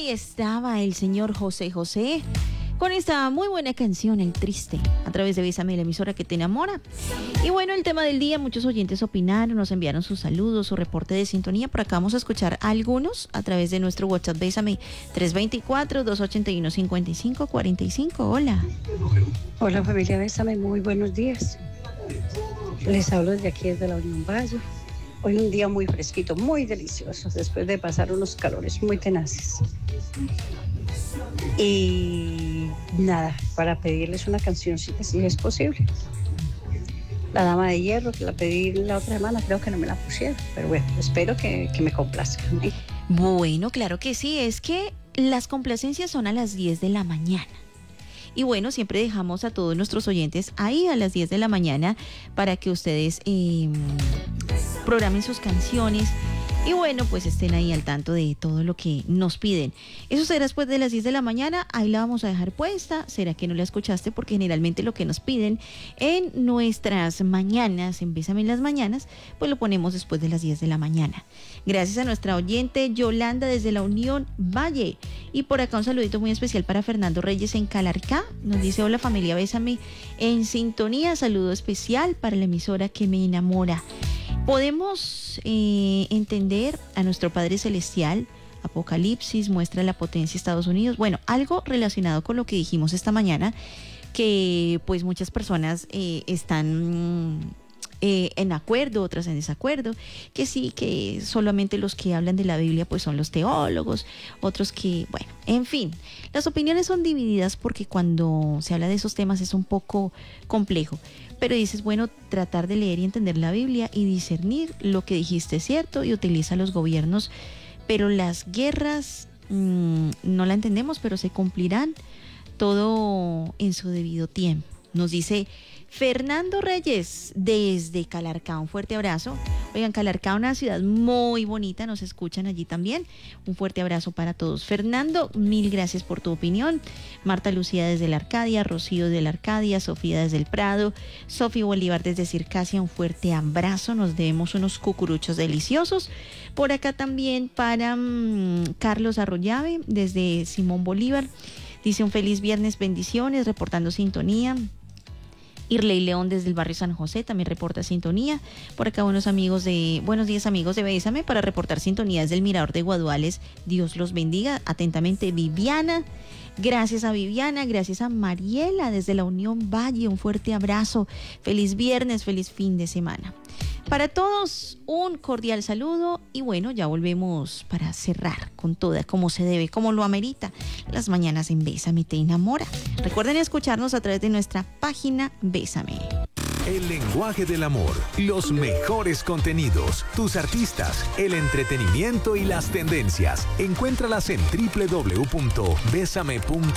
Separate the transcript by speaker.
Speaker 1: ahí estaba el señor José José con esta muy buena canción, El Triste, a través de Bésame, la emisora que te enamora. Y bueno, el tema del día, muchos oyentes opinaron, nos enviaron sus saludos, su reporte de sintonía. Por acá vamos a escuchar a algunos a través de nuestro WhatsApp Bésame 324-281-5545. Hola.
Speaker 2: Hola familia Bésame, muy buenos días. Les hablo desde aquí, desde la Unión Valle. Hoy un día muy fresquito, muy delicioso, después de pasar unos calores muy tenaces. Y nada, para pedirles una cancioncita si es posible. La Dama de Hierro, que la pedí la otra semana, creo que no me la pusieron, pero bueno, espero que me complazcan.
Speaker 1: Bueno, claro que sí, es que las complacencias son a las 10 de la mañana. Y bueno, siempre dejamos a todos nuestros oyentes ahí a las 10 de la mañana para que ustedes programen sus canciones y bueno, pues estén ahí al tanto de todo lo que nos piden. Eso será después de las 10 de la mañana, ahí la vamos a dejar puesta. ¿Será que no la escuchaste? Porque generalmente lo que nos piden en nuestras mañanas, en Bésame en las mañanas, pues lo ponemos después de las 10 de la mañana. Gracias a nuestra oyente Yolanda desde la Unión Valle. Y por acá un saludito muy especial para Fernando Reyes en Calarcá. Nos dice: hola familia Bésame en sintonía, saludo especial para la emisora que me enamora. Podemos entender a nuestro Padre Celestial. Apocalipsis muestra la potencia de Estados Unidos. Bueno, algo relacionado con lo que dijimos esta mañana, que pues muchas personas están en acuerdo, otras en desacuerdo, que sí, que solamente los que hablan de la Biblia pues son los teólogos, otros que, bueno, en fin, las opiniones son divididas porque cuando se habla de esos temas es un poco complejo. Pero dices, bueno, tratar de leer y entender la Biblia y discernir lo que dijiste es cierto y utiliza los gobiernos, pero las guerras no la entendemos, pero se cumplirán todo en su debido tiempo. Nos dice Fernando Reyes desde Calarcá, un fuerte abrazo. Oigan, Calarcá, una ciudad muy bonita, nos escuchan allí también. Un fuerte abrazo para todos. Fernando, mil gracias por tu opinión. Marta Lucía desde la Arcadia, Rocío desde la Arcadia, Sofía desde el Prado, Sofía Bolívar desde Circasia, un fuerte abrazo. Nos debemos unos cucuruchos deliciosos. Por acá también para Carlos Arroyave desde Simón Bolívar. Dice: un feliz viernes, bendiciones, reportando sintonía. Irley León desde el barrio San José también reporta sintonía. Por acá buenos días amigos de Bésame para reportar sintonía desde el Mirador de Guaduales. Dios los bendiga. Atentamente Viviana. Gracias a Viviana, gracias a Mariela desde la Unión Valle. Un fuerte abrazo. Feliz viernes, feliz fin de semana. Para todos, un cordial saludo y bueno, ya volvemos para cerrar con toda, como se debe, como lo amerita, las mañanas en Bésame te enamora. Recuerden escucharnos a través de nuestra página Bésame.
Speaker 3: El lenguaje del amor, los mejores contenidos, tus artistas, el entretenimiento y las tendencias. Encuéntralas en www.besame.com.